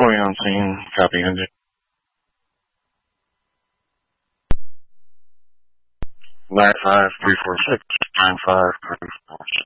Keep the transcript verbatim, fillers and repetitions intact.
Corey on scene, copy engine. nine five three four six, nine five three four six.